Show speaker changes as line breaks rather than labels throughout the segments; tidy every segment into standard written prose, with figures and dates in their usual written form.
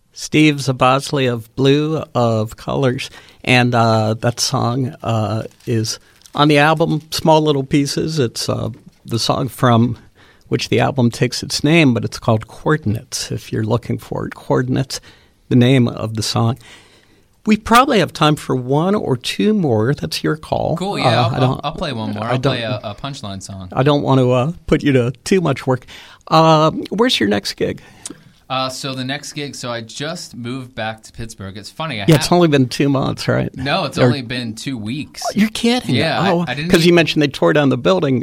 Steve Zabosley of Blue of Colors, and that song is on the album Small Little Pieces. It's the song from which the album takes its name, but it's called Coordinates, if you're looking for it. Coordinates, the name of the song. We probably have time for one or two more. That's your call.
Cool, yeah, I'll play one more. I'll play a punchline song.
I don't want to put you to too much work. Where's your next gig?
So the next gig, I just moved back to Pittsburgh. It's funny.
It's only been 2 months, right?
No, it's only been 2 weeks.
You're kidding.
Yeah.
Because you mentioned they tore down the building.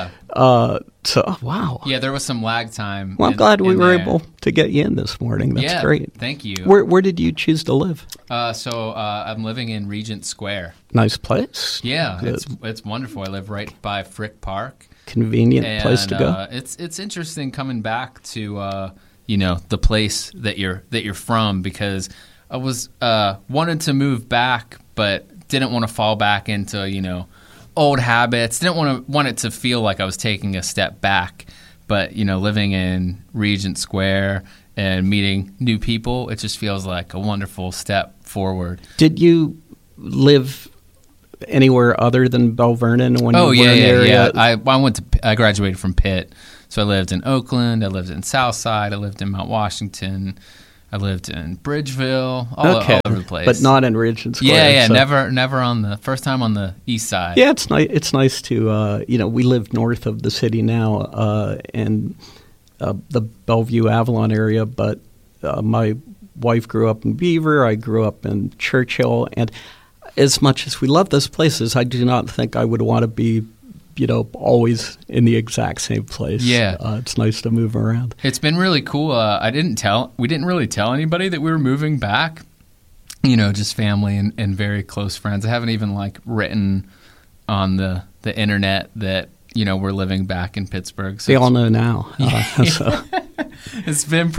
Wow.
Yeah, there was some lag time.
Well, I'm glad we were able to get you in this morning. That's great.
Thank you.
Where did you choose to live?
I'm living in Regent Square.
Nice place.
Yeah, it's wonderful. I live right by Frick Park.
Convenient place to go.
It's interesting coming back to the place that you're from, because I was wanted to move back, but didn't want to fall back into old habits. Didn't want it to feel like I was taking a step back. But living in Regent Square and meeting new people, it just feels like a wonderful step forward.
Did you live anywhere other than Bell Vernon when you were in the area?
I graduated from Pitt. So I lived in Oakland, I lived in Southside, I lived in Mount Washington, I lived in Bridgeville, all over the place.
But not in Regent Square.
Yeah, so. never on the first time on the east side.
Yeah, it's nice. It's nice to we live north of the city now, in the Bellevue Avalon area. But my wife grew up in Beaver. I grew up in Churchill, and as much as we love those places, I do not think I would want to be always in the exact same place.
Yeah.
It's nice to move around.
It's been really cool. We didn't really tell anybody that we were moving back, just family and very close friends. I haven't even written on the internet that, we're living back in Pittsburgh. So
they all know now. So.
It's been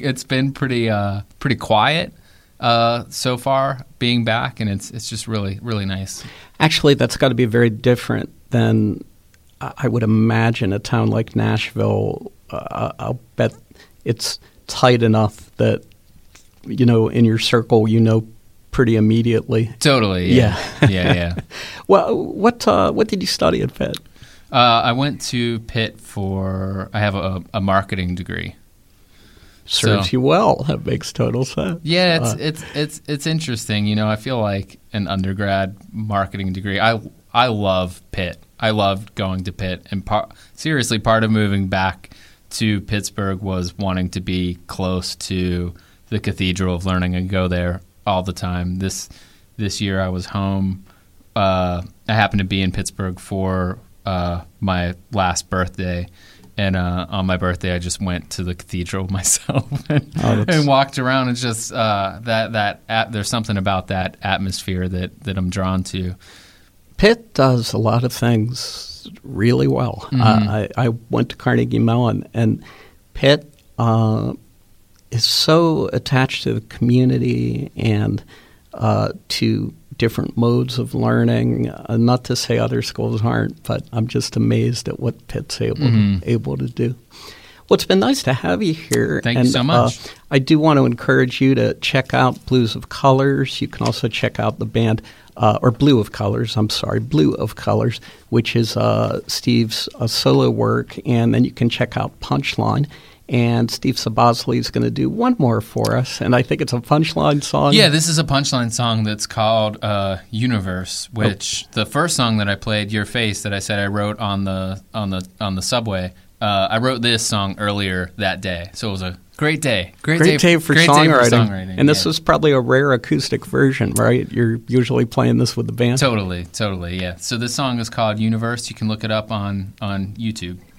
pretty quiet so far being back, and it's just really, really nice.
Actually, that's got to be very different than I would imagine a town like Nashville. I'll bet it's tight enough that, in your circle, pretty immediately.
Totally. Yeah.
Well, what did you study at Pitt?
I went to Pitt I have a marketing degree.
Serves you well. That makes total sense.
Yeah, it's interesting. I feel like an undergrad marketing degree. I love Pitt. I loved going to Pitt, and part of moving back to Pittsburgh was wanting to be close to the Cathedral of Learning and go there all the time. This year I was home. I happened to be in Pittsburgh for my last birthday, and on my birthday I just went to the cathedral myself and walked around, and just there's something about that atmosphere that I'm drawn to.
Pitt does a lot of things really well.
Mm-hmm.
I went to Carnegie Mellon, and Pitt is so attached to the community and to different modes of learning. Not to say other schools aren't, but I'm just amazed at what Pitt's able to do. Well, it's been nice to have you here.
Thank you so much.
I do want to encourage you to check out Blues of Colors. You can also check out the band, or Blue of Colors, which is Steve's solo work. And then you can check out Punchline. And Steve Zabosley is going to do one more for us, and I think it's a Punchline song.
Yeah, this is a Punchline song that's called Universe, which the first song that I played, Your Face, that I said I wrote on the subway, I wrote this song earlier that day. So it was a great day. Great day for songwriting.
And this was probably a rare acoustic version, right? You're usually playing this with the band?
Totally, yeah. So this song is called Universe. You can look it up on YouTube.